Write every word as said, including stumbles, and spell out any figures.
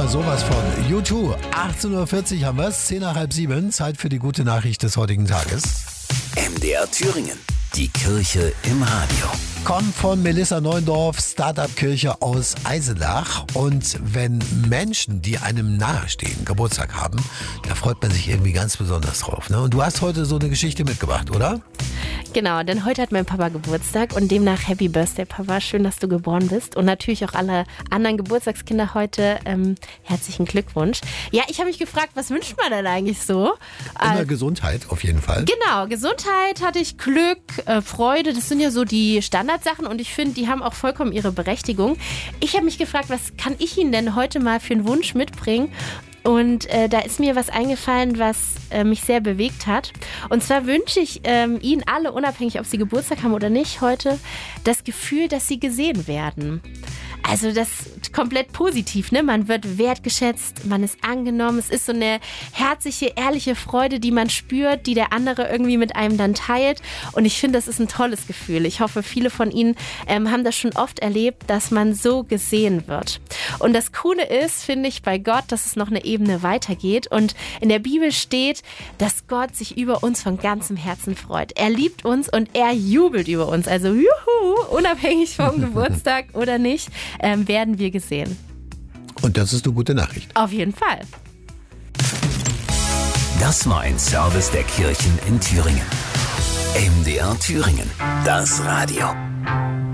aber sowas von. U zwei, achtzehn Uhr vierzig haben wir es, zehn nach halb sieben. Zeit für die gute Nachricht des heutigen Tages. M D R Thüringen, die Kirche im Radio. Kommt von Melissa Neundorf, Start-up-Kirche aus Eisenach. Und wenn Menschen, die einem nahestehen, Geburtstag haben, da freut man sich irgendwie ganz besonders drauf. Ne? Und du hast heute so eine Geschichte mitgebracht, oder? Genau, denn heute hat mein Papa Geburtstag und demnach Happy Birthday, Papa. Schön, dass du geboren bist. Und natürlich auch alle anderen Geburtstagskinder heute ähm, herzlichen Glückwunsch. Ja, ich habe mich gefragt, was wünscht man denn eigentlich so? Immer Äh, Gesundheit, auf jeden Fall. Genau, Gesundheit hatte ich, Glück, äh, Freude, das sind ja so die Standardsachen und ich finde, die haben auch vollkommen ihre Berechtigung. Ich habe mich gefragt, was kann ich Ihnen denn heute mal für einen Wunsch mitbringen? Und äh, da ist mir was eingefallen, was äh, mich sehr bewegt hat. Und zwar wünsche ich ähm, Ihnen alle, unabhängig ob Sie Geburtstag haben oder nicht heute, das Gefühl, dass Sie gesehen werden. Also das komplett positiv, ne? Man wird wertgeschätzt, man ist angenommen. Es ist so eine herzliche, ehrliche Freude, die man spürt, die der andere irgendwie mit einem dann teilt. Und ich finde, das ist ein tolles Gefühl. Ich hoffe, viele von Ihnen ähm, haben das schon oft erlebt, dass man so gesehen wird. Und das Coole ist, finde ich, bei Gott, dass es noch eine Ebene weitergeht. Und in der Bibel steht, dass Gott sich über uns von ganzem Herzen freut. Er liebt uns und er jubelt über uns. Also juhu, unabhängig vom Geburtstag oder nicht, ähm, werden wir gesehen. Und das ist eine gute Nachricht. Auf jeden Fall. Das war ein Service der Kirchen in Thüringen. M D R Thüringen, das Radio.